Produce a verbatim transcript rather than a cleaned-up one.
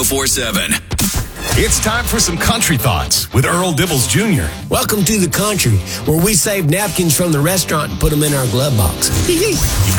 four seven. It's time for some country thoughts with Earl Dibbles Junior Welcome to the country, where we save napkins from the restaurant and put them in our glove box.